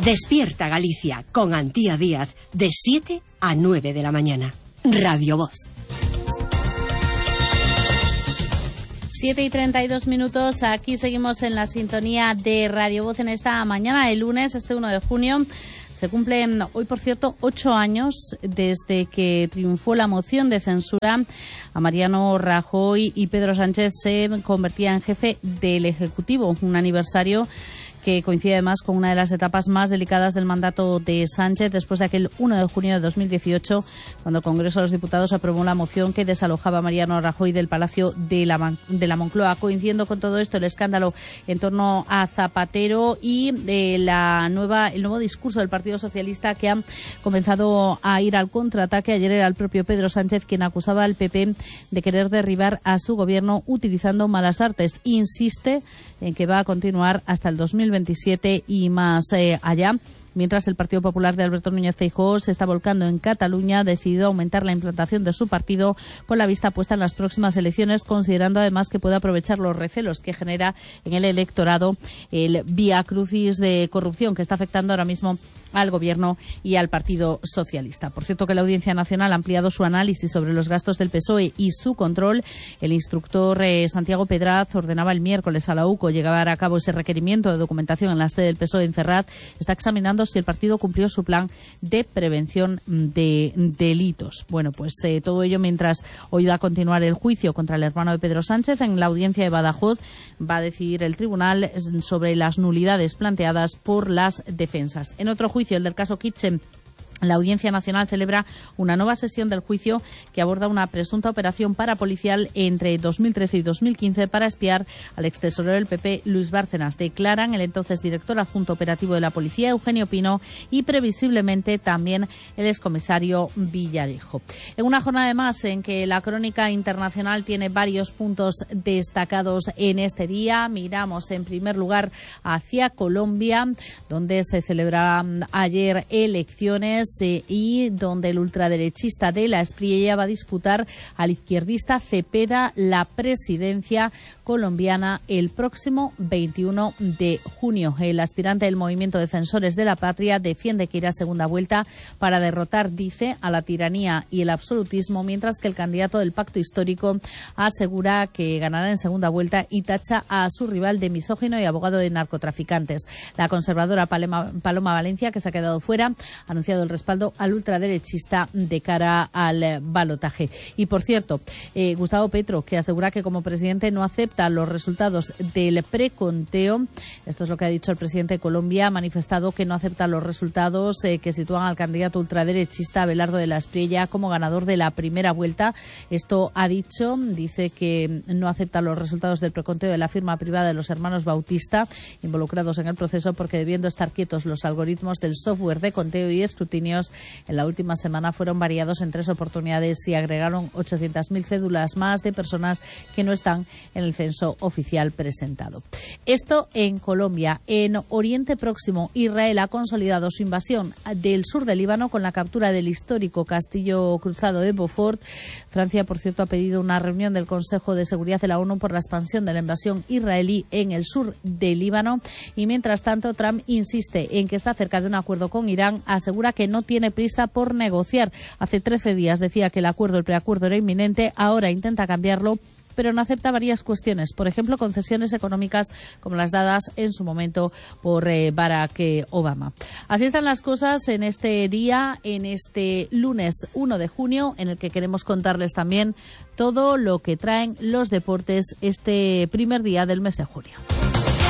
Despierta Galicia con Antía Díaz de 7 a 9 de la mañana. Radio Voz. 7:32. Aquí seguimos en la sintonía de Radio Voz en esta mañana de lunes, 1 de junio. Se cumplen hoy, por cierto, 8 años desde que triunfó la moción de censura a Mariano Rajoy y Pedro Sánchez se convertía en jefe del Ejecutivo. Un aniversario que coincide además con una de las etapas más delicadas del mandato de Sánchez después de aquel 1 de junio de 2018, cuando el Congreso de los Diputados aprobó la moción que desalojaba a Mariano Rajoy del Palacio de la Moncloa. Coincidiendo con todo esto, el escándalo en torno a Zapatero y el nuevo discurso del Partido Socialista, que han comenzado a ir al contraataque. Ayer era el propio Pedro Sánchez quien acusaba al PP de querer derribar a su gobierno utilizando malas artes. Insiste en que va a continuar hasta el 2027 y más allá. Mientras el Partido Popular de Alberto Núñez Feijóo se está volcando en Cataluña, ha decidido aumentar la implantación de su partido con la vista puesta en las próximas elecciones, considerando además que puede aprovechar los recelos que genera en el electorado el vía crucis de corrupción que está afectando ahora mismo al Gobierno y al Partido Socialista. Por cierto, que la Audiencia Nacional ha ampliado su análisis sobre los gastos del PSOE y su control. El instructor Santiago Pedraz ordenaba el miércoles a la UCO llevar a cabo ese requerimiento de documentación en la sede del PSOE en Ferraz. Está examinando si el partido cumplió su plan de prevención de delitos. Bueno, pues todo ello mientras hoy va a continuar el juicio contra el hermano de Pedro Sánchez. En la audiencia de Badajoz va a decidir el tribunal sobre las nulidades planteadas por las defensas. En otro juicio, el del caso Kitchen, la Audiencia Nacional celebra una nueva sesión del juicio que aborda una presunta operación parapolicial entre 2013 y 2015 para espiar al extesorero del PP, Luis Bárcenas. Declaran el entonces director adjunto operativo de la policía, Eugenio Pino, y previsiblemente también el excomisario Villarejo. En una jornada además en que la crónica internacional tiene varios puntos destacados en este día, miramos en primer lugar hacia Colombia, donde se celebraron ayer elecciones y donde el ultraderechista de la Espriella va a disputar al izquierdista Cepeda la presidencia colombiana el próximo 21 de junio. El aspirante del Movimiento Defensores de la Patria defiende que irá a segunda vuelta para derrotar, dice, a la tiranía y el absolutismo, mientras que el candidato del Pacto Histórico asegura que ganará en segunda vuelta y tacha a su rival de misógino y abogado de narcotraficantes. La conservadora Paloma Valencia, que se ha quedado fuera, ha anunciado el respaldo al ultraderechista de cara al balotaje. Y por cierto, Gustavo Petro, que asegura que como presidente no acepta los resultados del preconteo. Esto es lo que ha dicho el presidente de Colombia. Ha manifestado que no acepta los resultados que sitúan al candidato ultraderechista Abelardo de la Espriella como ganador de la primera vuelta. Esto ha dicho, dice que no acepta los resultados del preconteo de la firma privada de los hermanos Bautista, involucrados en el proceso, porque debiendo estar quietos los algoritmos del software de conteo y escrutinio en la última semana fueron variados en 3 oportunidades y agregaron 800.000 cédulas más de personas que no están en el censo oficial presentado. Esto en Colombia. En Oriente Próximo, Israel ha consolidado su invasión del sur del Líbano con la captura del histórico castillo cruzado de Beaufort. Francia, por cierto, ha pedido una reunión del Consejo de Seguridad de la ONU por la expansión de la invasión israelí en el sur del Líbano. Y mientras tanto, Trump insiste en que está cerca de un acuerdo con Irán. Asegura que no tiene prisa por negociar. Hace 13 días decía que el preacuerdo era inminente, ahora intenta cambiarlo, pero no acepta varias cuestiones, por ejemplo, concesiones económicas como las dadas en su momento por Barack Obama. Así están las cosas en este día, en este lunes 1 de junio, en el que queremos contarles también todo lo que traen los deportes este primer día del mes de junio.